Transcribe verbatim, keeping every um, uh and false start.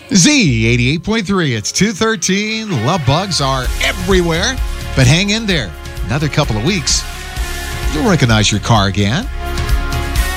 Z eighty-eight point three. It's two thirteen. Love bugs are everywhere. But hang in there. Another couple of weeks, you'll recognize your car again.